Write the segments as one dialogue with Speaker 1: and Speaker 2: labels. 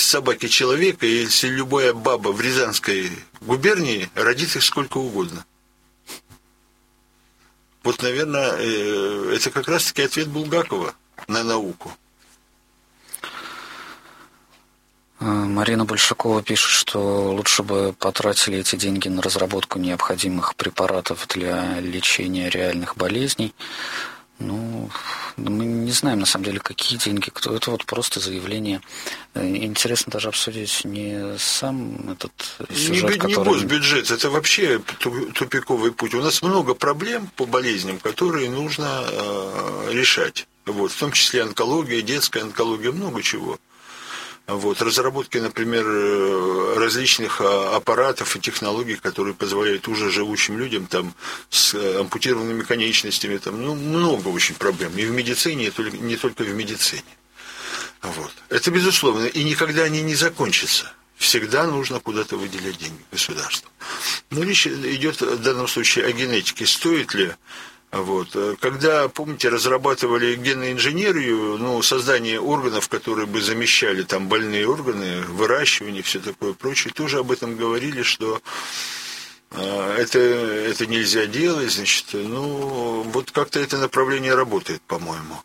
Speaker 1: собаки человека, и если любая баба в Рязанской губернии родит их сколько угодно. Вот, наверное, это как раз-таки ответ Булгакова на науку.
Speaker 2: Марина Большакова пишет, что лучше бы потратили эти деньги на разработку необходимых препаратов для лечения реальных болезней. Ну, мы не знаем, на самом деле, какие деньги, кто. Это вот просто заявление. Интересно даже обсудить не сам этот сюжет,
Speaker 1: не госбюджет, это вообще тупиковый путь. У нас много проблем по болезням, которые нужно решать. Вот, в том числе онкология, детская онкология, много чего. Вот, разработки, например, различных аппаратов и технологий, которые позволяют уже живущим людям там, с ампутированными конечностями, там, ну, много очень проблем. И в медицине, и не только в медицине. Вот. Это безусловно. И никогда они не закончатся. Всегда нужно куда-то выделять деньги государству. Но речь идет в данном случае о генетике. Стоит ли... Вот. Когда, помните, разрабатывали генную инженерию, ну, создание органов, которые бы замещали там больные органы, выращивание, все такое прочее, тоже об этом говорили, что это нельзя делать, значит, ну, вот как-то это направление работает, по-моему.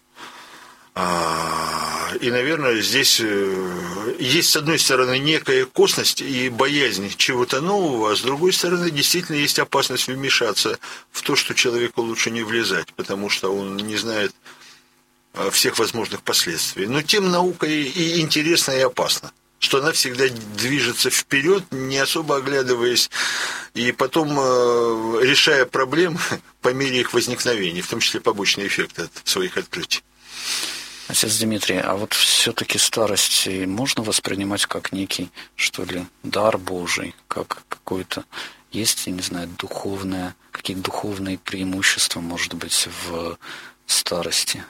Speaker 1: И, наверное, здесь есть, с одной стороны, некая косность и боязнь чего-то нового, а с другой стороны, действительно есть опасность вмешаться в то, что человеку лучше не влезать, потому что он не знает всех возможных последствий. Но тем наука и интересна, и опасна, что она всегда движется вперед, не особо оглядываясь, и потом решая проблемы по мере их возникновения, в том числе побочные эффекты от своих открытий.
Speaker 2: Отец Дмитрий, а вот все-таки старость можно воспринимать как некий, что ли, дар Божий, как какое-то, есть, я не знаю, духовное, какие-то духовные преимущества, может быть, в старости?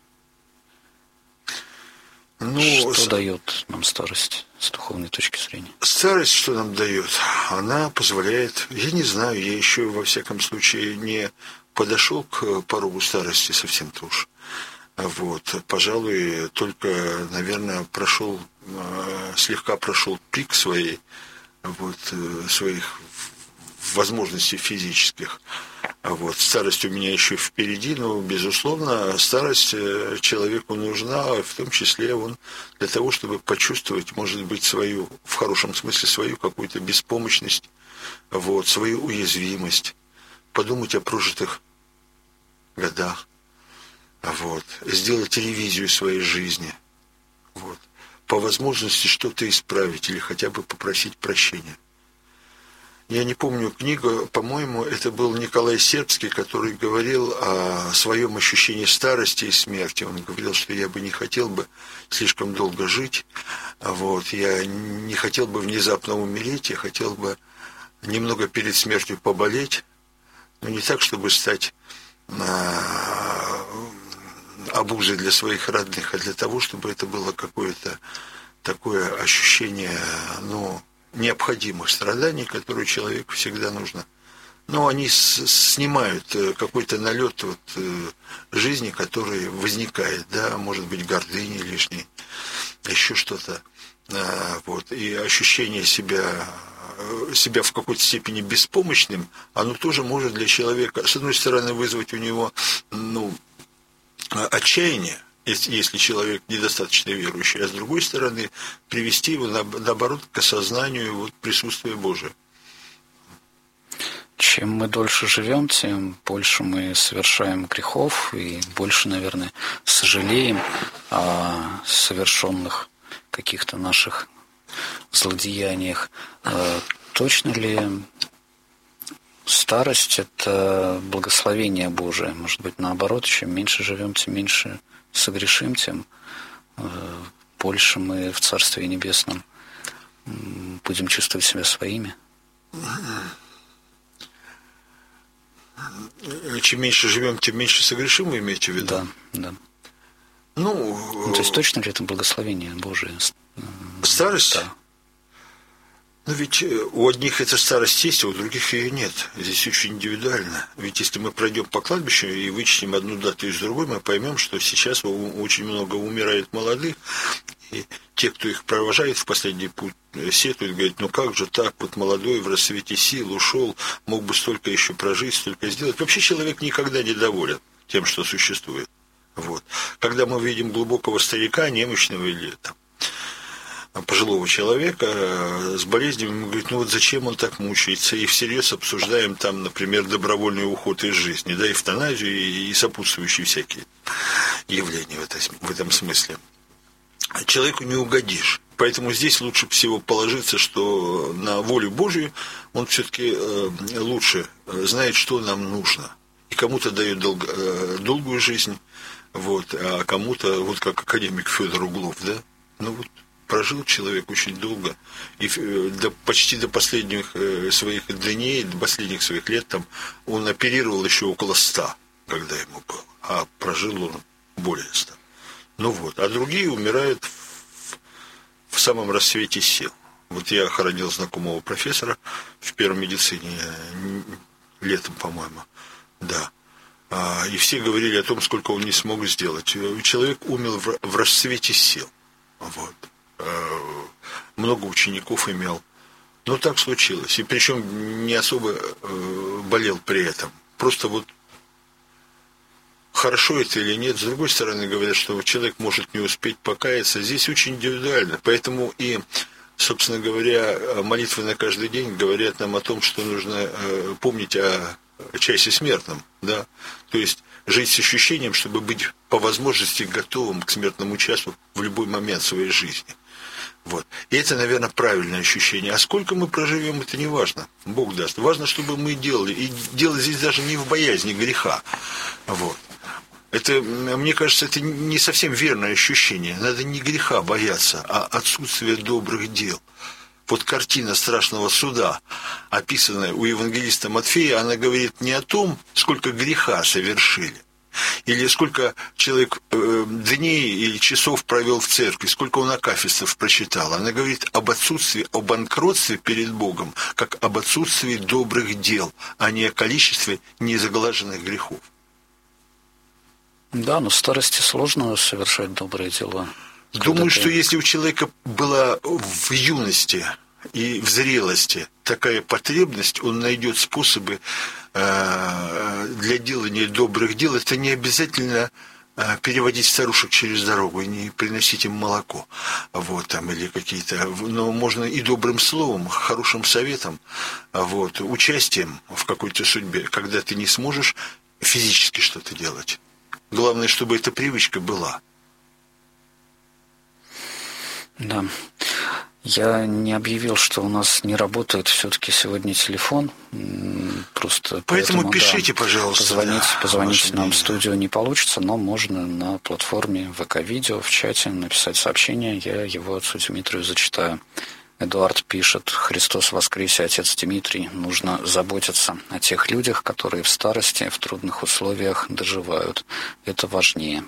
Speaker 2: Ну, что дает нам старость с духовной точки зрения?
Speaker 1: Старость что нам дает? Она позволяет, я не знаю, я еще, во всяком случае, не подошел к порогу старости совсем-то уж. Вот, пожалуй, только, наверное, слегка прошел пик своих возможностей физических. Вот, старость у меня еще впереди, но, безусловно, старость человеку нужна, в том числе он для того, чтобы почувствовать, может быть, свою, в хорошем смысле, свою какую-то беспомощность, вот, свою уязвимость, подумать о прожитых годах. Вот, сделать ревизию своей жизни, вот, по возможности что-то исправить или хотя бы попросить прощения. Я не помню книгу, по-моему, это был Николай Сербский, который говорил о своем ощущении старости и смерти. Он говорил, что я бы не хотел бы слишком долго жить, вот, я не хотел бы внезапно умереть, я хотел бы немного перед смертью поболеть, но не так, чтобы стать обузой для своих родных, а для того, чтобы это было какое-то такое ощущение, ну, необходимых страданий, которые человеку всегда нужно. Но они снимают какой-то налет вот, жизни, который возникает, да, может быть, гордыни лишней, еще что-то. Вот, и ощущение себя в какой-то степени беспомощным, оно тоже может для человека, с одной стороны, вызвать у него, ну, отчаяние, если человек недостаточно верующий, а с другой стороны, привести его, наоборот, к осознанию вот, присутствия Божия.
Speaker 2: Чем мы дольше живем, тем больше мы совершаем грехов и больше, наверное, сожалеем о совершенных каких-то наших злодеяниях. Точно ли старость – это благословение Божие? Может быть, наоборот, чем меньше живем, тем меньше согрешим, тем больше мы в Царстве Небесном будем чувствовать себя своими?
Speaker 1: Чем меньше живем, тем меньше согрешим, вы имеете в виду?
Speaker 2: Да, да.
Speaker 1: Ну,
Speaker 2: то есть точно ли это благословение Божие?
Speaker 1: Старость?
Speaker 2: Да.
Speaker 1: Но ведь у одних это старость есть, а у других ее нет. Здесь очень индивидуально. Ведь если мы пройдем по кладбищу и вычтем одну дату из другой, мы поймем, что сейчас очень много умирает молодых, и те, кто их провожает в последний путь, сетуют, говорят, ну как же так, вот молодой в расцвете сил ушел, мог бы столько еще прожить, столько сделать. Вообще человек никогда не доволен тем, что существует. Вот. Когда мы видим глубокого старика, немощного или там, пожилого человека с болезнями, мы говорим, ну вот зачем он так мучается, и всерьез обсуждаем там, например, добровольный уход из жизни, да, эвтаназию и сопутствующие всякие явления в этом смысле. Человеку не угодишь. Поэтому здесь лучше всего положиться, что на волю Божию он все-таки лучше знает, что нам нужно. И кому-то дает долгую жизнь, вот, а кому-то, вот как академик Федор Углов, да, ну вот, прожил человек очень долго, и почти до последних своих дней, до последних своих лет, там, он оперировал еще около 100, когда ему было, а прожил он более 100. Ну вот, а другие умирают в самом расцвете сил. Вот я хоронил знакомого профессора в первой медицине летом, по-моему, да. И все говорили о том, сколько он не смог сделать. Человек умер в расцвете сил. Вот. Много учеников имел. Но так случилось. И причем не особо болел при этом. Просто вот хорошо это или нет. С другой стороны, говорят, что человек может не успеть покаяться. Здесь очень индивидуально. Поэтому и, собственно говоря, молитвы на каждый день говорят нам о том, что нужно помнить о часе смертном. Да? То есть жить с ощущением, чтобы быть по возможности готовым к смертному часу в любой момент своей жизни. Вот. И это, наверное, правильное ощущение. А сколько мы проживем, это не важно. Бог даст. Важно, чтобы мы делали. И дело здесь даже не в боязни греха. Вот. Это, мне кажется, это не совсем верное ощущение. Надо не греха бояться, а отсутствие добрых дел. Вот картина страшного суда, описанная у евангелиста Матфея, она говорит не о том, сколько греха совершили, или сколько человек дней или часов провел в церкви, сколько он акафистов прочитал. Она говорит об отсутствии, о банкротстве перед Богом, как об отсутствии добрых дел, а не о количестве незаглаженных грехов.
Speaker 2: Да, но в старости сложно совершать добрые дела.
Speaker 1: Думаю, что если у человека была в юности и в зрелости такая потребность, он найдет способы для делания добрых дел. Это не обязательно переводить старушек через дорогу и не приносить им молоко, вот, там, или какие-то, но можно и добрым словом, хорошим советом, вот, участием в какой-то судьбе, когда ты не сможешь физически что-то делать. Главное, чтобы эта привычка была.
Speaker 2: Да. Я не объявил, что у нас не работает все-таки сегодня телефон. Просто
Speaker 1: поэтому пишите, да, пожалуйста.
Speaker 2: Позвонить нам в студию не получится, но можно на платформе ВК-видео в чате написать сообщение, я его отцу Дмитрию зачитаю. Эдуард пишет: «Христос воскресе, отец Дмитрий. Нужно заботиться о тех людях, которые в старости, в трудных условиях доживают. Это важнее».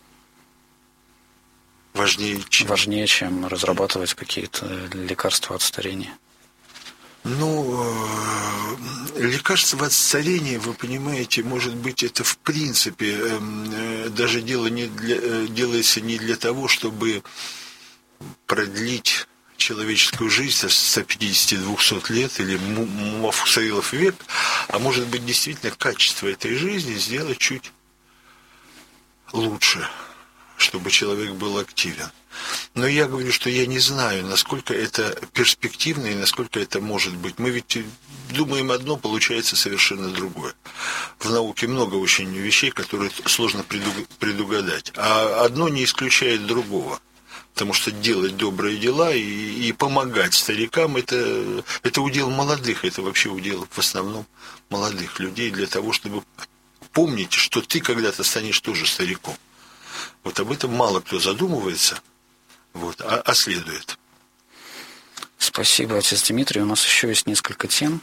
Speaker 2: Важнее, чем разрабатывать какие-то лекарства от старения.
Speaker 1: Ну, лекарство от старения, вы понимаете, может быть, это в принципе даже делается не для того, чтобы продлить человеческую жизнь со 150-200 лет или Мафусаилов век, а может быть, действительно качество этой жизни сделать чуть лучше, чтобы человек был активен. Но я говорю, что я не знаю, насколько это перспективно и насколько это может быть. Мы ведь думаем одно, получается совершенно другое. В науке много очень вещей, которые сложно предугадать. А одно не исключает другого. Потому что делать добрые дела и помогать старикам, это удел молодых, это вообще удел в основном молодых людей для того, чтобы помнить, что ты когда-то станешь тоже стариком. Вот об этом мало кто задумывается, вот, а следует.
Speaker 2: Спасибо, отец Дмитрий. У нас еще есть несколько тем.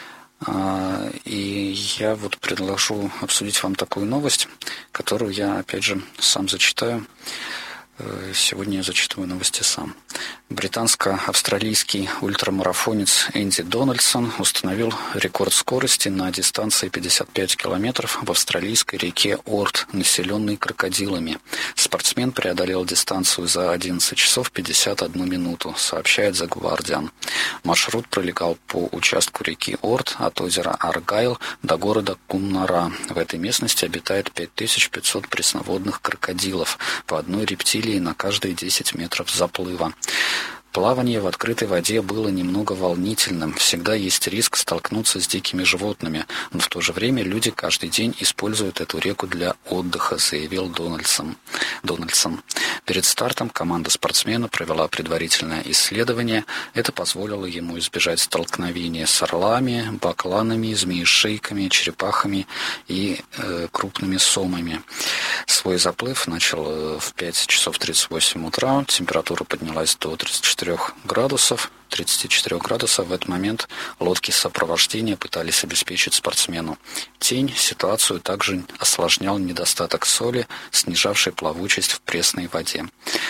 Speaker 2: И я вот предложу обсудить вам такую новость, которую я, опять же, сам зачитаю. Сегодня я зачитываю новости сам. Британско-австралийский ультрамарафонец Энди Дональдсон установил рекорд скорости на дистанции 55 километров в австралийской реке Орт, населенной крокодилами. Спортсмен преодолел дистанцию за 11 часов 51 минуту, сообщает The Guardian. Маршрут пролегал по участку реки Орт от озера Аргайл до города Куннара. В этой местности обитает 5500 пресноводных крокодилов, по одной рептилии на каждые 10 метров заплыва. Плавание в открытой воде было немного волнительным. Всегда есть риск столкнуться с дикими животными, но в то же время люди каждый день используют эту реку для отдыха, заявил Дональдсон. Перед стартом команда спортсмена провела предварительное исследование. Это позволило ему избежать столкновения с орлами, бакланами, змеишейками, черепахами и крупными сомами. Свой заплыв начал в 5 часов 38 утра. Температура поднялась до 34 градусов. В этот момент лодки сопровождения пытались обеспечить спортсмену тень. Ситуацию также осложнял недостаток соли, снижавший плавучесть в пресной воде.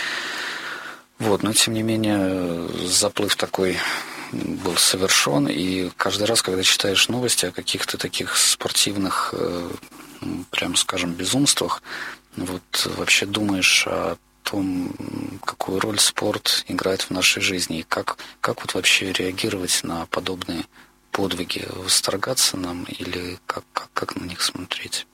Speaker 2: Но тем не менее заплыв такой был совершен, и каждый раз, когда читаешь новости о каких-то таких спортивных, прям скажем, безумствах, вообще думаешь о том, какую роль спорт играет в нашей жизни, и как вообще реагировать на подобные подвиги, восторгаться нам или как на них смотреть?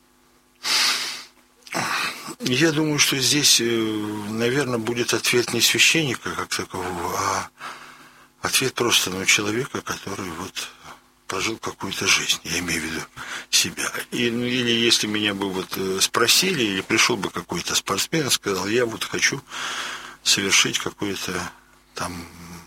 Speaker 1: Я думаю, что здесь, наверное, будет ответ не священника как такового, а ответ просто человека, который прожил какую-то жизнь, я имею в виду себя. Или если меня бы спросили, или пришел бы какой-то спортсмен и сказал, я хочу совершить какое-то там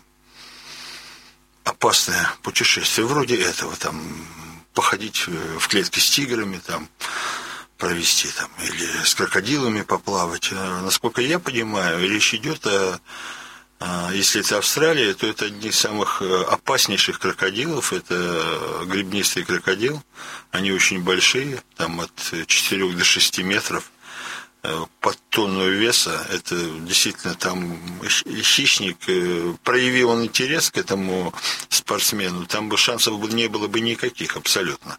Speaker 1: опасное путешествие, вроде этого, походить в клетке с тиграми, провести или с крокодилами поплавать. Насколько я понимаю, речь идет если это Австралия, то это одни из самых опаснейших крокодилов. Это гребнистый крокодил. Они очень большие, от 4 до 6 метров. Под тонну веса. Это действительно хищник. Проявил он интерес к этому спортсмену, там бы шансов не было бы никаких абсолютно.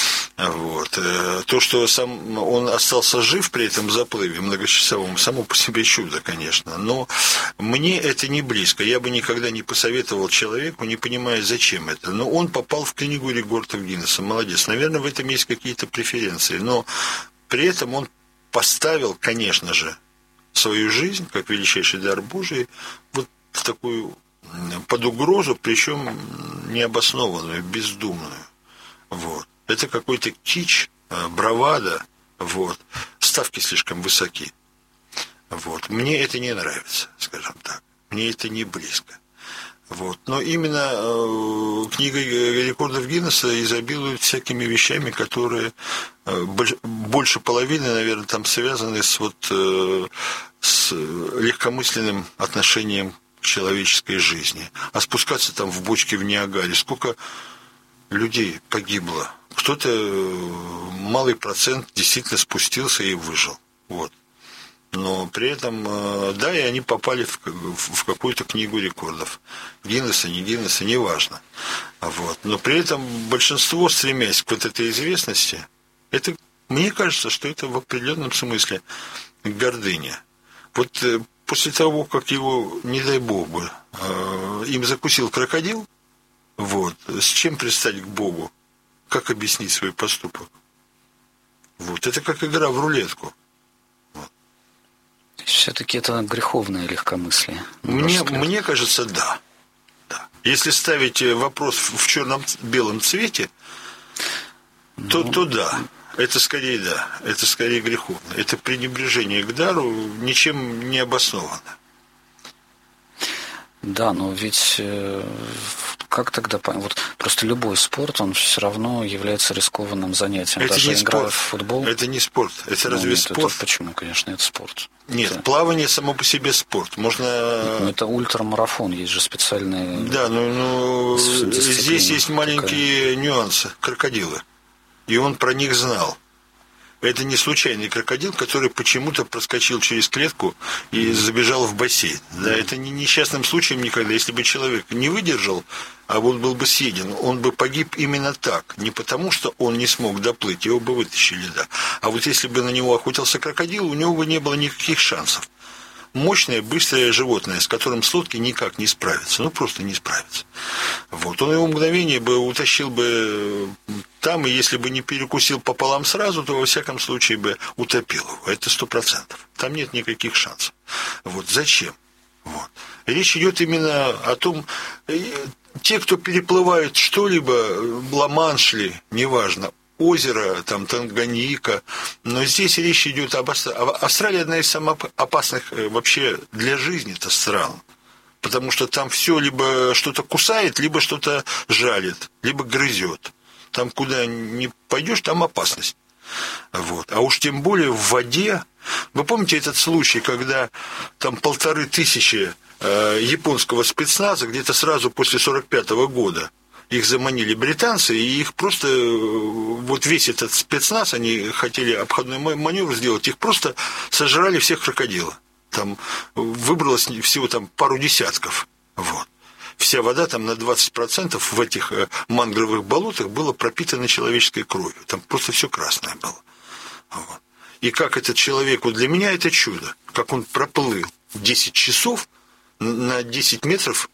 Speaker 1: То, что он остался жив при этом заплыве многочасовом, само по себе чудо, конечно. Но мне это не близко. Я бы никогда не посоветовал человеку, не понимая, зачем это. Но он попал в книгу рекордов Гиннесса. Молодец. Наверное, в этом есть какие-то преференции. Но при этом он поставил, конечно же, свою жизнь, как величайший дар Божий, в такую, под угрозу, причем необоснованную, бездумную. Это какой-то кич, бравада, ставки слишком высоки. Мне это не нравится, скажем так. Мне это не близко. Но именно книга рекордов Гиннесса изобилует всякими вещами, которые больше половины, наверное, связаны с легкомысленным отношением к человеческой жизни. А спускаться в бочке в Ниагаре, сколько людей погибло. Кто-то, малый процент, действительно спустился и выжил. Но при этом, да, и они попали в какую-то книгу рекордов. Гиннесса, не Гиннесса, неважно. Но при этом большинство, стремясь к этой известности, мне кажется, что это в определенном смысле гордыня. После того, как его, не дай бог бы, им закусил крокодил, с чем предстать к Богу? Как объяснить свой поступок? Это как игра в рулетку.
Speaker 2: Все-таки это греховное легкомыслие.
Speaker 1: Мне кажется, да. Если ставить вопрос в черно-белом цвете, то да. Это скорее да. Это скорее греховно. Это пренебрежение к дару ничем не обосновано.
Speaker 2: Да, но ведь как тогда просто любой спорт, он все равно является рискованным занятием.
Speaker 1: Это
Speaker 2: даже
Speaker 1: не
Speaker 2: игра
Speaker 1: спорт.
Speaker 2: в футбол.
Speaker 1: Это не спорт. Это разве
Speaker 2: нет,
Speaker 1: спорт?
Speaker 2: Почему? Конечно, это спорт.
Speaker 1: Нет, плавание само по себе спорт. Можно.
Speaker 2: Это ультрамарафон, есть же специальные.
Speaker 1: Да, здесь есть маленькие нюансы. Крокодилы. И он про них знал. Это не случайный крокодил, который почему-то проскочил через клетку и забежал в бассейн. Да, это не несчастным случаем никогда. Если бы человек не выдержал, а он был бы съеден, он бы погиб именно так. Не потому, что он не смог доплыть, его бы вытащили, да. А вот если бы на него охотился крокодил, у него бы не было никаких шансов. Мощное, быстрое животное, с которым с лодки никак не справится. Ну, просто не справится. Вот. Он его мгновение бы утащил бы там, и если бы не перекусил пополам сразу, то, во всяком случае, бы утопил его. Это 100%. Там нет никаких шансов. Вот. Зачем? Вот. Речь идет именно о том, те, кто переплывают что-либо, Ла-Манш ли, неважно, озеро, там, Танганьика, но здесь речь идет об Австралии. Австралия одна из самых опасных вообще для жизни-то стран, потому что там все либо что-то кусает, либо что-то жалит, либо грызет. Там, куда не пойдешь, там опасность. Вот. А уж тем более в воде. Вы помните этот случай, когда там 1500 японского спецназа где-то сразу после 1945 года их заманили британцы, и их просто, вот весь этот спецназ, они хотели обходной маневр сделать, их просто сожрали всех крокодилов. Там выбралось всего там пару десятков. Вот. Вся вода там на 20% в этих мангровых болотах была пропитана человеческой кровью. Там просто все красное было. Вот. И как этот человек, вот для меня это чудо, как он проплыл 10 часов на 10 метров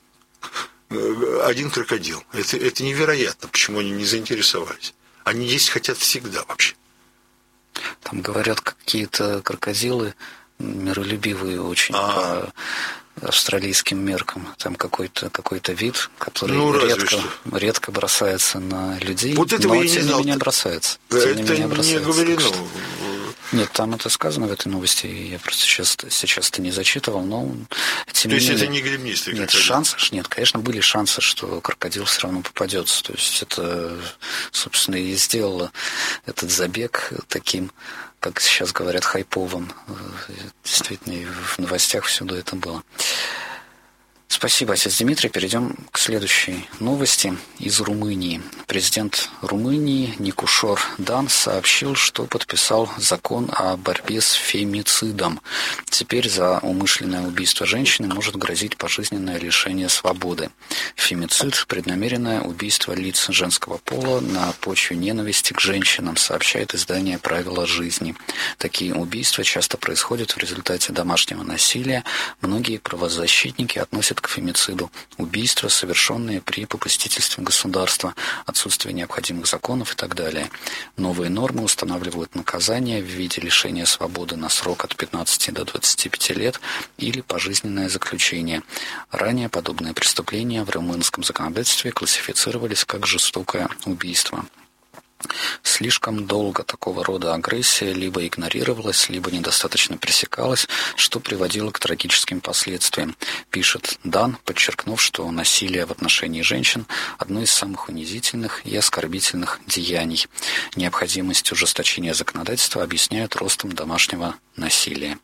Speaker 1: один крокодил. Это невероятно, почему они не заинтересовались. Они есть хотят всегда вообще.
Speaker 2: Там говорят, какие-то крокодилы миролюбивые очень по австралийским меркам. Там какой-то вид, который редко бросается на людей,
Speaker 1: вот этого
Speaker 2: но
Speaker 1: я
Speaker 2: тем
Speaker 1: не знал.
Speaker 2: Не менее бросается.
Speaker 1: Это не говорено.
Speaker 2: Нет, там это сказано в этой новости, я просто сейчас это не зачитывал, но тем
Speaker 1: не менее... То есть
Speaker 2: это
Speaker 1: не гребнистый крокодил?
Speaker 2: Нет, шансов нет, конечно, были шансы, что крокодил все равно попадется. То есть это, собственно, и сделало этот забег таким, как сейчас говорят, хайповым. Действительно, и в новостях всюду это было. Спасибо, отец Дмитрий. Перейдем к следующей новости из Румынии. Президент Румынии Никушор Дан сообщил, что подписал закон о борьбе с фемицидом. Теперь за умышленное убийство женщины может грозить пожизненное лишение свободы. Фемицид – преднамеренное убийство лиц женского пола на почве ненависти к женщинам, сообщает издание «Правила жизни». Такие убийства часто происходят в результате домашнего насилия. Многие правозащитники относят к фемициду убийства, совершенные при попустительстве государства, отсутствие необходимых законов и так далее. Новые нормы устанавливают наказание в виде лишения свободы на срок от 15 до 25 лет или пожизненное заключение. Ранее подобные преступления в румынском законодательстве классифицировались как жестокое убийство. Слишком долго такого рода агрессия либо игнорировалась, либо недостаточно пресекалась, что приводило к трагическим последствиям, пишет Дан, подчеркнув, что насилие в отношении женщин – одно из самых унизительных и оскорбительных деяний. Необходимость ужесточения законодательства объясняют ростом домашнего насилия.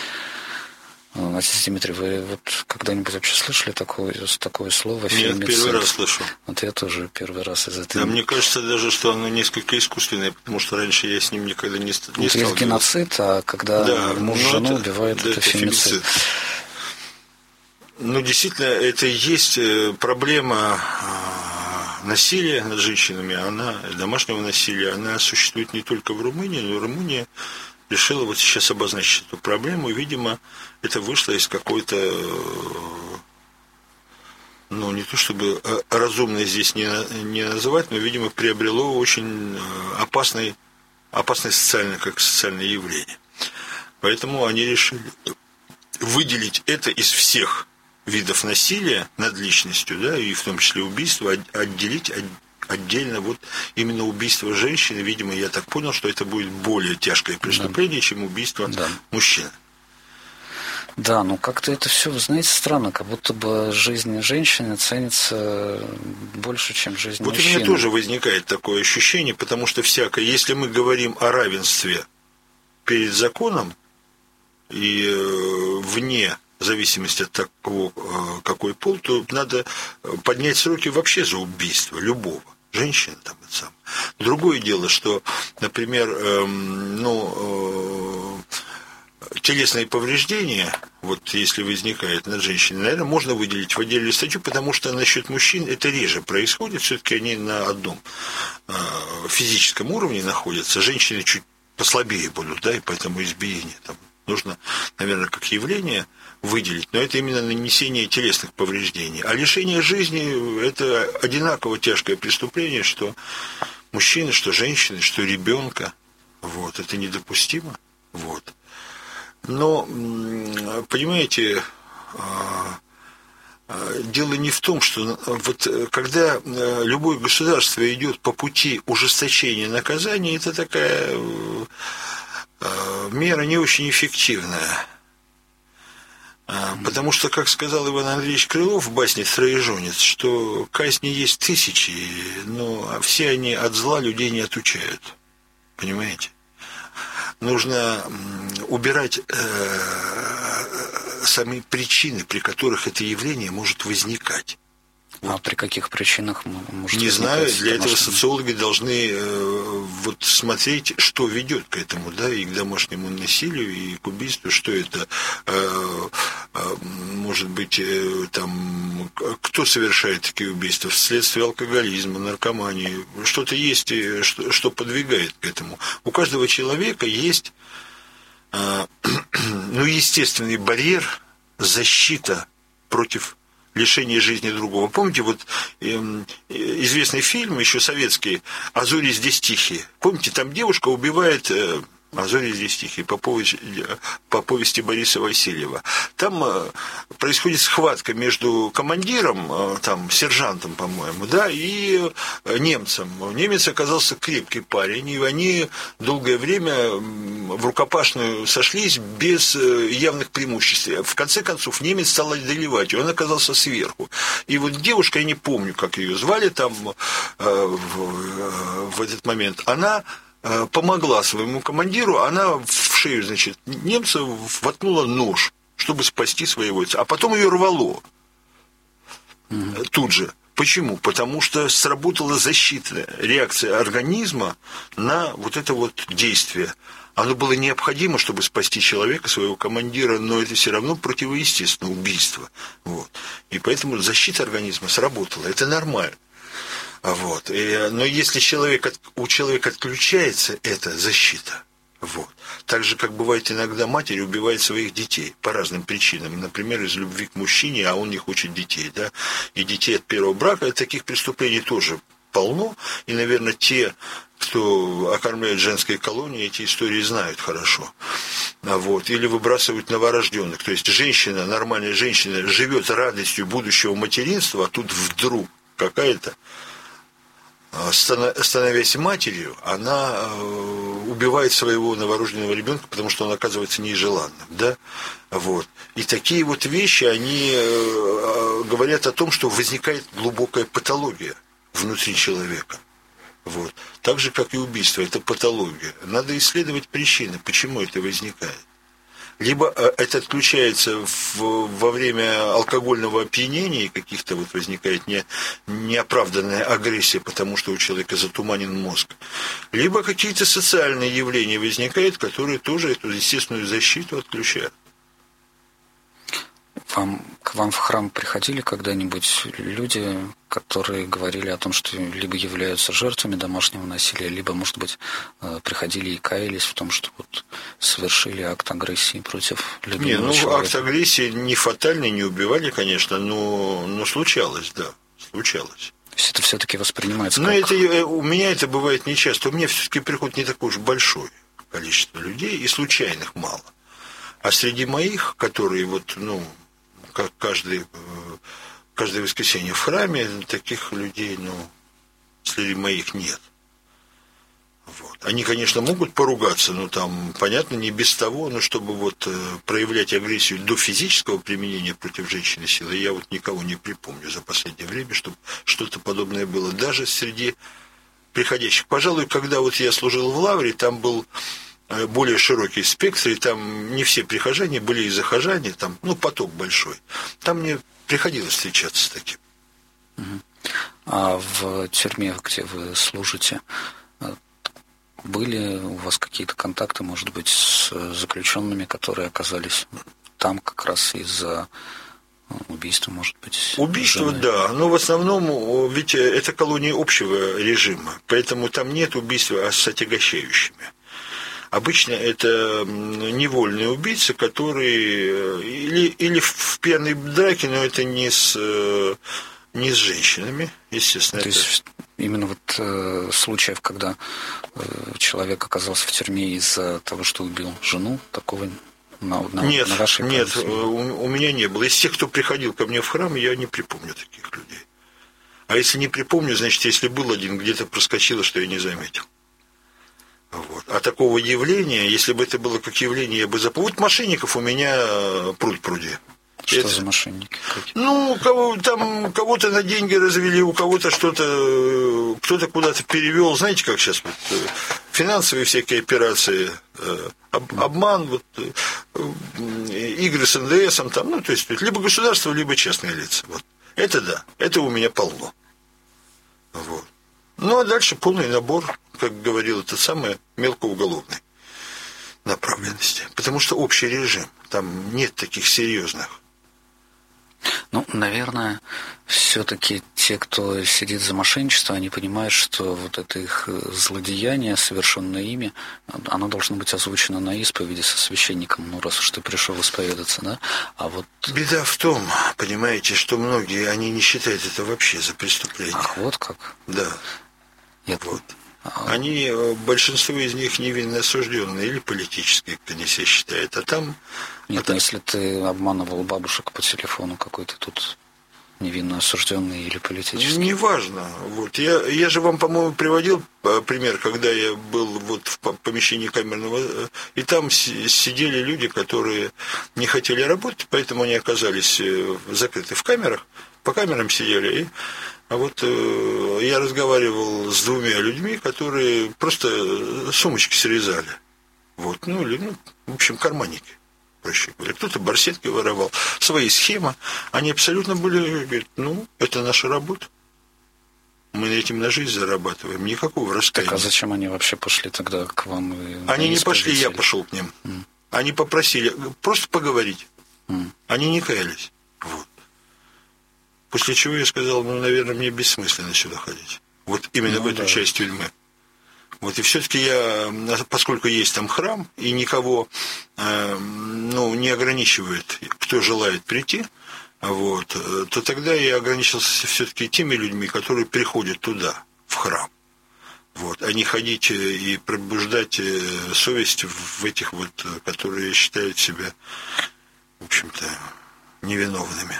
Speaker 2: Отец Дмитрий, вы вот когда-нибудь вообще слышали такое слово фемицид?
Speaker 1: Нет, первый раз слышу.
Speaker 2: Вот я тоже первый раз из этой...
Speaker 1: Да, мне кажется даже, что оно несколько искусственное, потому что раньше я с ним никогда не сталкивался.
Speaker 2: Есть геноцид, а когда муж жену убивает, это фемицид.
Speaker 1: Ну, действительно, это и есть проблема насилия над женщинами, домашнего насилия, она существует не только в Румынии, но и Румыния решила вот сейчас обозначить эту проблему, и, видимо, это вышло из какой-то, ну, не то чтобы разумно здесь не называть, но, видимо, приобрело очень опасное социальное явление. Поэтому они решили выделить это из всех видов насилия над личностью, да, и в том числе убийства, отделить отдельно вот именно убийство женщины. Видимо, я так понял, что это будет более тяжкое преступление, чем убийство мужчины.
Speaker 2: Да, ну как-то это все, вы знаете, странно, как будто бы жизнь женщины ценится больше, чем жизнь мужчины.
Speaker 1: Вот у меня тоже возникает такое ощущение, потому что если мы говорим о равенстве перед законом и вне зависимости от того, какой пол, то надо поднять сроки вообще за убийство любого. женщина там это самое. Другое дело, что, например, телесные повреждения, вот если возникает над женщиной, наверное, можно выделить в отдельную статью, потому что насчет мужчин это реже происходит, все-таки они на одном физическом уровне находятся, женщины чуть послабее будут, да, и поэтому избиение там нужно, наверное, как явление выделить, но это именно нанесение телесных повреждений. А лишение жизни – это одинаково тяжкое преступление, что мужчины, что женщины, что ребенка. Вот, это недопустимо. Вот. Но, понимаете, дело не в том, что вот когда любое государство идет по пути ужесточения наказания, это такая мера не очень эффективная. Потому что, как сказал Иван Андреевич Крылов в басне «Троежонец», что казни есть тысячи, но все они от зла людей не отучают. Понимаете? Нужно убирать самые причины, при которых это явление может возникать.
Speaker 2: А при каких причинах может
Speaker 1: не знаю, для этого социологи должны вот смотреть, что ведет к этому, да, и к домашнему насилию, и к убийству, что это может быть там, кто совершает такие убийства, вследствие алкоголизма, наркомании, что-то есть, что подвигает к этому. У каждого человека есть естественный барьер, защита против лишение жизни другого. Помните, вот известный фильм, еще советский, «А зори здесь тихие». Помните, там девушка убивает... «А зори здесь тихие», по повести Бориса Васильева. Там происходит схватка между командиром, там, сержантом, по-моему, да, и немцем. Немец оказался крепкий парень, и они долгое время в рукопашную сошлись без явных преимуществ. В конце концов, немец стал одолевать, и он оказался сверху. И вот девушка, я не помню, как ее звали там в этот момент, она помогла своему командиру, она в шею, значит, немца воткнула нож, чтобы спасти своего отца, а потом ее рвало тут же. Почему? Потому что сработала защитная реакция организма на вот это вот действие. Оно было необходимо, чтобы спасти человека, своего командира, но это все равно противоестественно убийство. Вот. И поэтому защита организма сработала. Это нормально. Вот. Но если у человека отключается эта защита, вот. Так же, как бывает иногда матери убивают своих детей по разным причинам. Например, из любви к мужчине, а он не хочет детей. Да? И детей от первого брака, таких преступлений тоже полно. И, наверное, те, кто окормляет женские колонии, эти истории знают хорошо. Вот. Или выбрасывают новорожденных. То есть женщина, нормальная женщина, живет радостью будущего материнства, а тут вдруг какая-то, становясь матерью, она убивает своего новорожденного ребенка, потому что он оказывается нежеланным, да, вот. И такие вот вещи, они говорят о том, что возникает глубокая патология внутри человека, вот. Так же, как и убийство, это патология. Надо исследовать причины, почему это возникает. Либо это отключается во время алкогольного опьянения, и каких-то вот возникает неоправданная агрессия, потому что у человека затуманен мозг. Либо какие-то социальные явления возникают, которые тоже эту естественную защиту отключают.
Speaker 2: К вам в храм приходили когда-нибудь люди, которые говорили о том, что либо являются жертвами домашнего насилия, либо, может быть, приходили и каялись в том, что вот совершили акт агрессии против любимого человека?
Speaker 1: Акт агрессии не фатальный, не убивали, конечно, но случалось, да, случалось.
Speaker 2: То есть это все-таки воспринимается
Speaker 1: как...
Speaker 2: Но
Speaker 1: у меня это бывает нечасто. У меня все-таки приходит не такое уж большое количество людей, и случайных мало. А среди моих, которые вот, как каждое воскресенье в храме, таких людей, среди моих нет. Вот. Они, конечно, могут поругаться, но там, понятно, не без того, но чтобы вот проявлять агрессию до физического применения против женщины силы, я вот никого не припомню за последнее время, чтобы что-то подобное было, даже среди приходящих. Пожалуй, когда вот я служил в лавре, там был более широкий спектр, и там не все прихожане были и захожане, там, поток большой. Там мне приходилось встречаться с таким.
Speaker 2: А в тюрьме, где вы служите, были у вас какие-то контакты, может быть, с заключенными, которые оказались там как раз из-за убийства, может быть?
Speaker 1: Убийство,
Speaker 2: жены?
Speaker 1: да, но в основном, ведь это колония общего режима, поэтому там нет убийства с отягощающими. Обычно это невольные убийцы, которые или в пьяной драке, но это не с женщинами, естественно.
Speaker 2: То есть именно вот случаев, когда человек оказался в тюрьме из-за того, что убил жену, такого на вашей
Speaker 1: нет,
Speaker 2: памяти?
Speaker 1: у меня не было. Из тех, кто приходил ко мне в храм, я не припомню таких людей. А если не припомню, значит, если был один, где-то проскочило, что я не заметил. Вот. А такого явления, если бы это было как явление, я бы запомнил. Вот мошенников у меня пруд-пруди.
Speaker 2: Что это за мошенники?
Speaker 1: Ну, там кого-то на деньги развели, у кого-то что-то, кто-то куда-то перевел. Знаете, как сейчас вот, финансовые всякие операции, обман, вот, игры с НДСом, там, ну, то есть либо государство, либо частные лица. Вот. Это да, это у меня полно. Вот. Ну, а дальше полный набор, как говорил этот самый, мелкоуголовной направленности. Потому что общий режим, там нет таких серьезных.
Speaker 2: Ну, наверное, все-таки те, кто сидит за мошенничество, они понимают, что вот это их злодеяние, совершенное ими, оно должно быть озвучено на исповеди со священником, ну, раз уж ты пришел исповедаться, да? А вот...
Speaker 1: Беда в том, понимаете, что многие, они не считают это вообще за преступление.
Speaker 2: Ах, вот как?
Speaker 1: Да. Вот. Они, большинство из них невинно осужденные или политические, кто не себя считает, а там...
Speaker 2: Нет, но если ты обманывал бабушек по телефону, какой-то тут невинно осужденный или политический.
Speaker 1: Неважно. Вот. Я же вам, по-моему, приводил пример, когда я был вот в помещении камерного, и там сидели люди, которые не хотели работать, поэтому они оказались закрыты в камерах, по камерам сидели. А вот я разговаривал с двумя людьми, которые просто сумочки срезали. Вот, ну, или, ну, в общем, карманники, проще говоря. Кто-то барсетки воровал, свои схемы. Они абсолютно были, говорят, ну, это наша работа. Мы этим на жизнь зарабатываем. Никакого раскаяния.
Speaker 2: Так а зачем они вообще пошли тогда к вам?
Speaker 1: Они не пошли, я пошел к ним. Они попросили просто поговорить. Они не каялись. Вот. После чего я сказал, ну, наверное, мне бессмысленно сюда ходить. Вот именно в эту часть тюрьмы. Вот, и все-таки я, поскольку есть там храм, и никого ну, не ограничивает, кто желает прийти, вот, то тогда я ограничился все-таки теми людьми, которые приходят туда, в храм. Вот, а не ходить и пробуждать совесть в этих вот, которые считают себя, в общем-то, невиновными.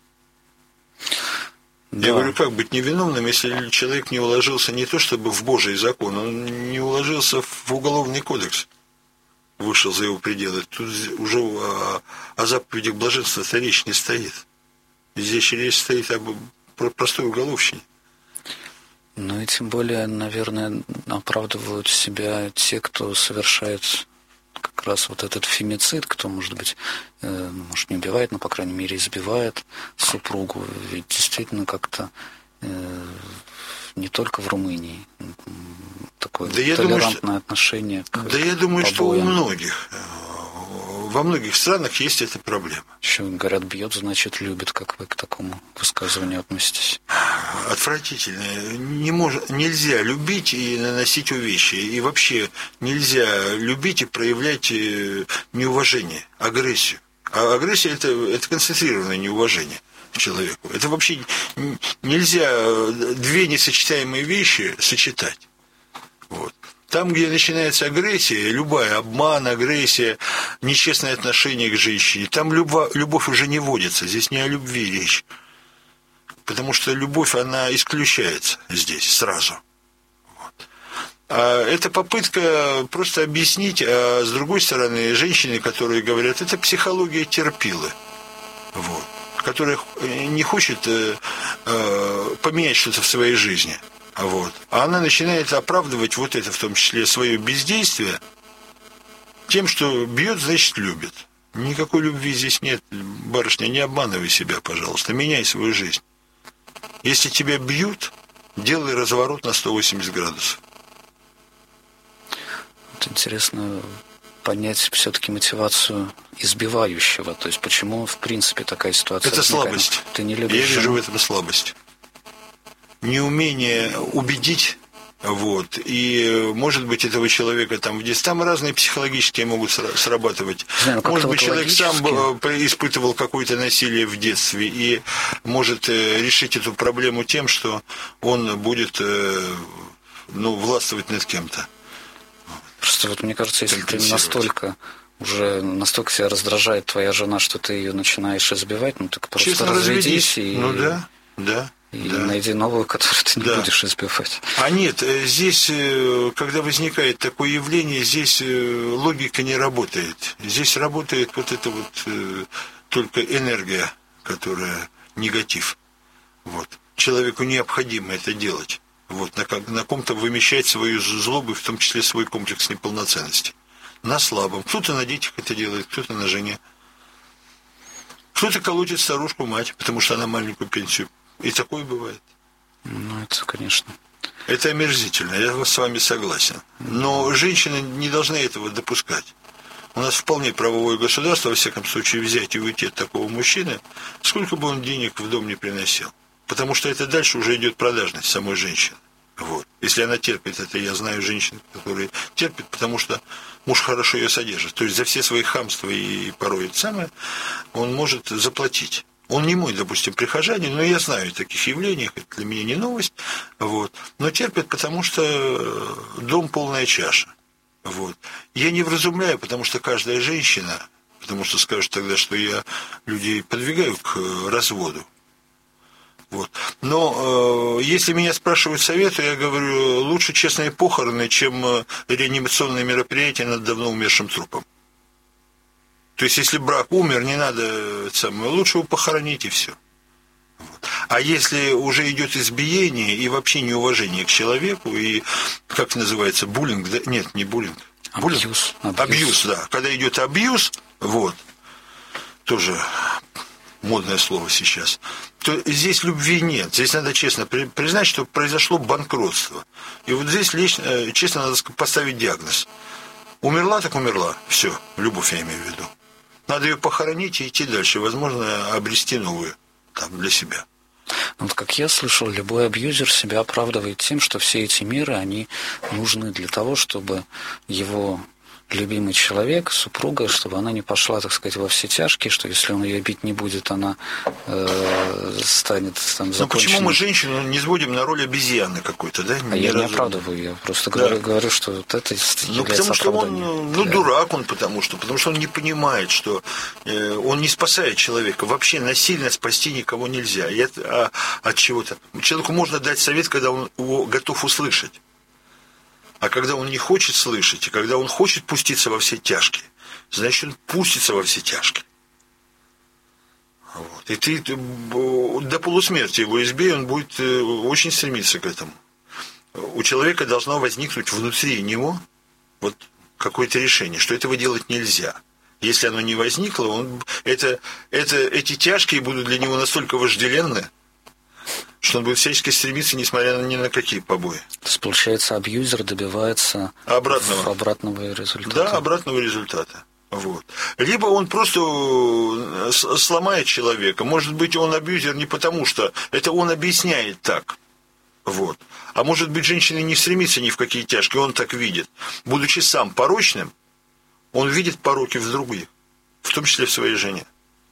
Speaker 1: Да. Я говорю, как быть невиновным, если человек не уложился не то чтобы в Божий закон, он не уложился в Уголовный кодекс, вышел за его пределы. Тут уже о заповедях блаженства-то речь не стоит. Здесь речь стоит об простой уголовщине.
Speaker 2: Ну и тем более, наверное, оправдывают себя те, кто совершает как раз вот этот фемицид, кто, может быть, может, не убивает, но, по крайней мере, избивает супругу. Ведь действительно как-то не только в Румынии такое толерантное отношение к
Speaker 1: Да я думаю,
Speaker 2: побоям.
Speaker 1: Что у многих. Во многих странах есть эта проблема.
Speaker 2: Еще говорят, бьет, значит, любит. Как вы к такому высказыванию относитесь?
Speaker 1: Отвратительно. Нельзя любить и наносить увечья. И вообще нельзя любить и проявлять неуважение, агрессию. А агрессия это концентрированное неуважение к человеку. Это вообще нельзя две несочетаемые вещи сочетать. Вот. Там, где начинается агрессия, любая обман, агрессия, нечестное отношение к женщине, там любовь уже не водится. Здесь не о любви речь. Потому что любовь, она исключается здесь сразу. Вот. А это попытка просто объяснить, а с другой стороны, женщины, которые говорят, это психология терпилы, вот, которая не хочет поменять что-то в своей жизни. Вот. А она начинает оправдывать вот это, в том числе, свое бездействие тем, что бьет, значит, любит. Никакой любви здесь нет. Барышня, не обманывай себя, пожалуйста. Меняй свою жизнь. Если тебя бьют, делай разворот на 180 градусов.
Speaker 2: Вот интересно понять все-таки мотивацию избивающего. То есть, почему, в принципе, такая ситуация
Speaker 1: Это
Speaker 2: возникает?
Speaker 1: слабость.
Speaker 2: Ты не любишь
Speaker 1: Я вижу
Speaker 2: жену?
Speaker 1: в этом слабость. Неумение убедить. Вот. И, может быть, этого человека там в детстве, там разные психологические могут срабатывать.
Speaker 2: Знаю,
Speaker 1: может быть, человек сам испытывал какое-то насилие в детстве и может решить эту проблему тем, что он будет властвовать над кем-то.
Speaker 2: Просто вот мне кажется, если ты настолько тебя раздражает твоя жена, что ты ее начинаешь избивать, ну так просто
Speaker 1: честно,
Speaker 2: разведись и...
Speaker 1: Ну да.
Speaker 2: И найди новую, которую ты не будешь избивать.
Speaker 1: А нет, здесь, когда возникает такое явление, здесь логика не работает. Здесь работает вот эта вот только энергия, которая негатив. Вот. Человеку необходимо это делать. Вот. На ком-то вымещать свою злобу, в том числе свой комплекс неполноценности. На слабом. Кто-то на детях это делает, кто-то на жене. Кто-то колотит старушку-мать, потому что она маленькую пенсию. И такое бывает.
Speaker 2: Ну, это, конечно.
Speaker 1: Это омерзительно, я с вами согласен. Но женщины не должны этого допускать. У нас вполне правовое государство, во всяком случае, взять и уйти от такого мужчины, сколько бы он денег в дом не приносил. Потому что это дальше уже идет продажность самой женщины. Вот. Если она терпит это, я знаю женщин, которые терпят, потому что муж хорошо ее содержит. То есть за все свои хамства и порой это самое, он может заплатить. Он не мой, допустим, прихожанин, но я знаю о таких явлениях, это для меня не новость, вот. Но терпят, потому что дом полная чаша. Вот. Я не вразумляю, потому что каждая женщина, потому что скажут тогда, что я людей подвигаю к разводу. Вот. Но если меня спрашивают советы, я говорю, лучше честные похороны, чем реанимационные мероприятия над давно умершим трупом. То есть, если брак умер, не надо лучше его похоронить и все. Вот. А если уже идет избиение и вообще неуважение к человеку, и, как называется, буллинг, да? Нет, не буллинг.
Speaker 2: Абьюз.
Speaker 1: Абьюз, да. Когда идет абьюз, вот, тоже модное слово сейчас, то здесь любви нет. Здесь надо честно признать, что произошло банкротство. И вот здесь честно надо поставить диагноз. Умерла, так умерла. Все, любовь я имею в виду. Надо ее похоронить и идти дальше, возможно, обрести новую там, для себя.
Speaker 2: Вот как я слышал, любой абьюзер себя оправдывает тем, что все эти меры, они нужны для того, чтобы его любимый человек, супруга, чтобы она не пошла, так сказать, во все тяжкие, что если он ее бить не будет, она станет там законченной.
Speaker 1: Но почему мы женщину не сводим на роль обезьяны какой-то, да?
Speaker 2: Я не оправдываю, я просто говорю, что вот это является
Speaker 1: потому что
Speaker 2: оправданием.
Speaker 1: он, дурак он, потому что он не понимает, что он не спасает человека. Вообще насильно спасти никого нельзя. И это от чего-то. Человеку можно дать совет, когда он его готов услышать. А когда он не хочет слышать, и когда он хочет пуститься во все тяжкие, значит, он пустится во все тяжкие. Вот. И ты до полусмерти его избей, он будет очень стремиться к этому. У человека должно возникнуть внутри него вот какое-то решение, что этого делать нельзя. Если оно не возникло, эти тяжкие будут для него настолько вожделенны, что он будет всячески стремиться, несмотря ни на какие побои.
Speaker 2: То есть, получается, абьюзер добивается обратного результата.
Speaker 1: Да, обратного результата. Вот. Либо он просто сломает человека. Может быть, он абьюзер не потому, что это он объясняет так. Вот. А может быть, женщина не стремится ни в какие тяжкие, он так видит. Будучи сам порочным, он видит пороки в других, в том числе в своей жене.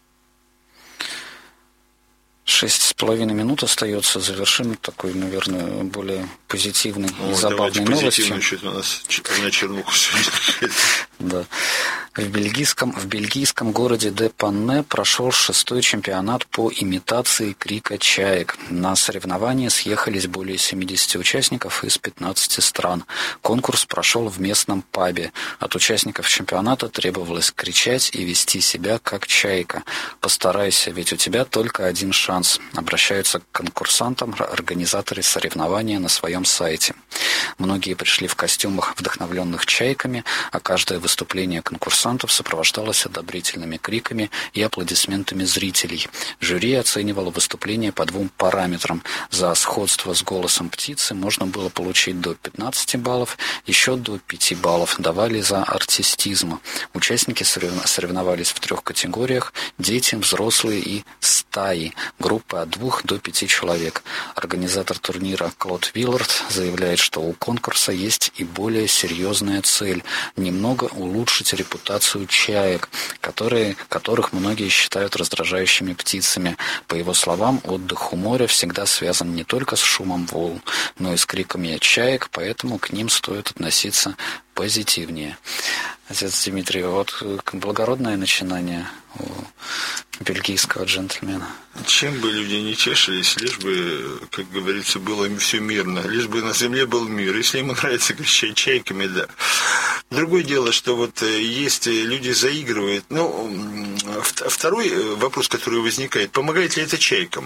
Speaker 2: 6,5 минут остается. Завершим такой, наверное, более позитивной и забавной новостью.
Speaker 1: Что-то у нас на чернуху сегодня.
Speaker 2: Да. В бельгийском городе де Панне прошел 6-й чемпионат по имитации крика чаек. На соревнования съехались более 70 участников из 15 стран. Конкурс прошел в местном пабе. От участников чемпионата требовалось кричать и вести себя как чайка. «Постарайся, ведь у тебя только один шанс», обращаются к конкурсантам организаторы соревнования на своем сайте. Многие пришли в костюмах, вдохновленных чайками, а каждое выступление конкурсантов конкурсантов сопровождалось одобрительными криками и аплодисментами зрителей. Жюри оценивало выступление по 2 параметрам. За сходство с голосом птицы можно было получить до 15 баллов, еще до 5 баллов давали за артистизм. Участники соревновались в 3 категориях: дети, взрослые и стаи, группы от 2 до 5 человек. Организатор турнира Клод Виллард заявляет, что у конкурса есть и более серьезная цель – немного улучшить репутацию чаек, которых многие считают раздражающими птицами. По его словам, отдых у моря всегда связан не только с шумом волн, но и с криками чаек, поэтому к ним стоит относиться позитивнее. Отец Дмитрий, вот благородное начинание у бельгийского джентльмена.
Speaker 1: Чем бы люди не тешились, лишь бы, как говорится, было все мирно, лишь бы на земле был мир. Если ему нравится кричать чайками, да. Другое дело, что вот есть люди заигрывают. Ну, второй вопрос, который возникает: помогает ли это чайкам?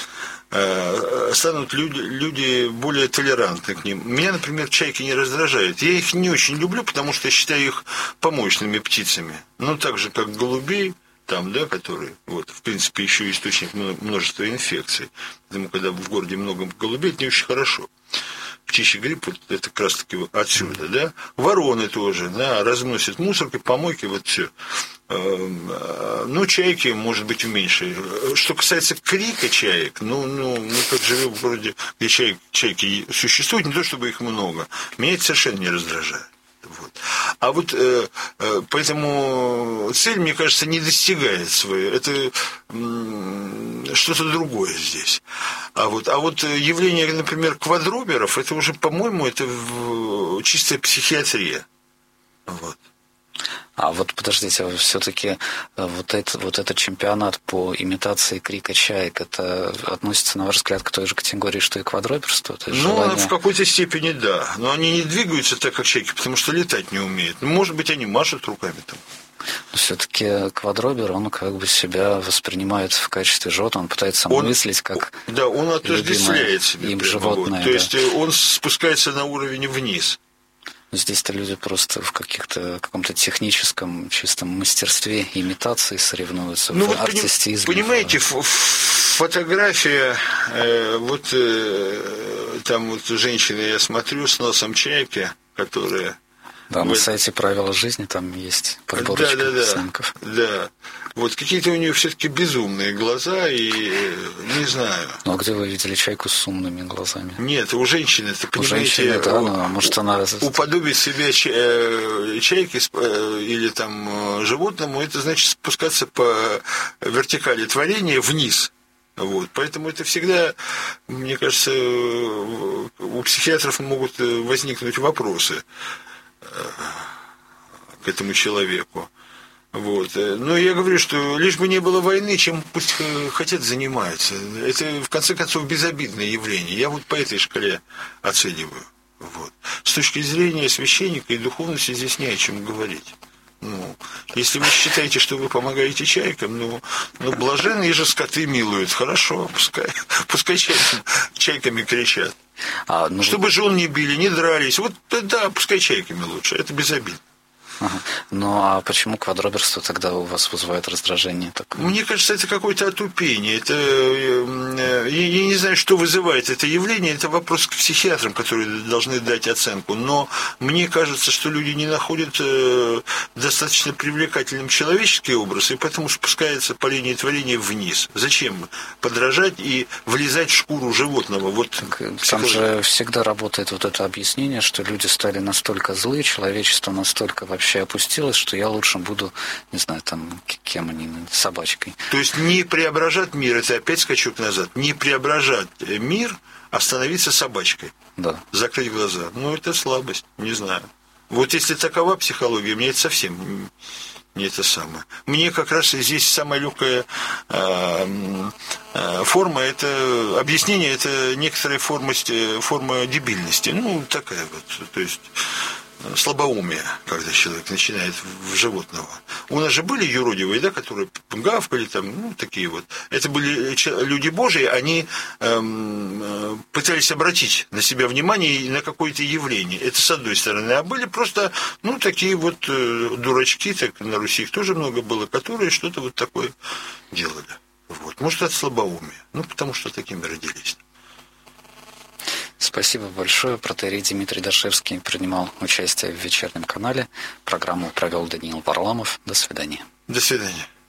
Speaker 1: Станут люди более толерантны к ним. Меня, например, чайки не раздражают. Я их не очень люблю, потому что считаю их помощными птицами. Ну, так же, как голубей, там, да, которые, вот, в принципе, еще источник множества инфекций. Поэтому, когда в городе много голубей, это не очень хорошо. Птичий грипп, вот это как раз таки отсюда, да. Вороны тоже, да, разносят мусорки, помойки, вот все. Ну, чайки, может быть, меньше. Что касается крика чаек, мы как живем в городе, где чайки существуют, не то чтобы их много, меня это совершенно не раздражает. Вот. А вот поэтому цель, мне кажется, не достигает своей. Это что-то другое здесь. А вот явление, например, квадроберов, это уже, по-моему, это чистая психиатрия. Вот.
Speaker 2: А вот подождите, все-таки вот этот чемпионат по имитации крика чаек, это относится, на ваш взгляд, к той же категории, что и квадроберство?
Speaker 1: Ну, в какой-то степени да. Но они не двигаются так, как чайки, потому что летать не умеют. Ну, может быть, они машут руками там.
Speaker 2: Но все-таки квадробер, он как бы себя воспринимает в качестве животного, он пытается мыслить как
Speaker 1: да, он отождествляет себя
Speaker 2: им животное.
Speaker 1: Вот. То есть он спускается на уровень вниз.
Speaker 2: Здесь-то люди просто в каком-то техническом чистом мастерстве имитации соревнуются, в артистизме.
Speaker 1: Понимаете, фотография, там вот женщина, я смотрю, с носом чайки, которая...
Speaker 2: Да, на сайте «Правила жизни» там есть подборочка снимков.
Speaker 1: Да, вот какие-то у нее все-таки безумные глаза, и не знаю.
Speaker 2: Ну, а где вы видели чайку с умными глазами?
Speaker 1: Нет, у женщины, это, понимаете,
Speaker 2: женщины, да, может, она...
Speaker 1: уподобить себя чайке или там животному, это значит спускаться по вертикали творения вниз. Вот. Поэтому это всегда, мне кажется, у психиатров могут возникнуть вопросы к этому человеку. Вот. Но я говорю, что лишь бы не было войны, чем пусть хотят занимаются. Это, в конце концов, безобидное явление. Я вот по этой шкале оцениваю. Вот. С точки зрения священника и духовности здесь не о чем говорить. Ну, если вы считаете, что вы помогаете чайкам, блаженные же скоты милуют. Хорошо, пускай чайками кричат. Чтобы жен не били, не дрались. Вот да, пускай чайками лучше. Это безобидно.
Speaker 2: Ага. Ну, а почему квадроберство тогда у вас вызывает раздражение такое?
Speaker 1: Мне кажется, это какое-то отупение. Это, я не знаю, что вызывает это явление. Это вопрос к психиатрам, которые должны дать оценку. Но мне кажется, что люди не находят достаточно привлекательным человеческий образ, и поэтому спускается по линии творения вниз. Зачем подражать и влезать в шкуру животного? Вот
Speaker 2: там же всегда работает вот это объяснение, что люди стали настолько злы, человечество настолько вообще опустилось, что я лучше буду, не знаю, там, кем они, собачкой.
Speaker 1: То есть не преображать мир, это опять скачок назад, не преображать мир, а становиться собачкой.
Speaker 2: Да.
Speaker 1: Закрыть глаза. Ну, это слабость, не знаю. Вот если такова психология, мне это совсем не это самое. Мне как раз здесь самая легкая форма, это объяснение, это некоторая форма дебильности. Ну, такая вот, то есть... слабоумие, когда человек начинает в животного. У нас же были юродивые, да, которые гавкали там, ну, такие вот. Это были люди Божии, они пытались обратить на себя внимание и на какое-то явление. Это с одной стороны. А были просто, ну, такие вот дурачки, так на Руси их тоже много было, которые что-то вот такое делали. Вот. Может, от слабоумия. Ну, потому что такими родились.
Speaker 2: Спасибо большое. Протоиерей Дмитрий Дашевский принимал участие в вечернем канале. Программу провел Даниил Варламов. До свидания.
Speaker 1: До свидания.